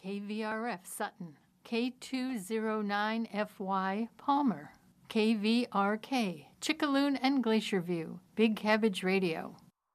KVRF Sutton, K209FY Palmer, KVRK Chickaloon and Glacier View, Big Cabbage Radio,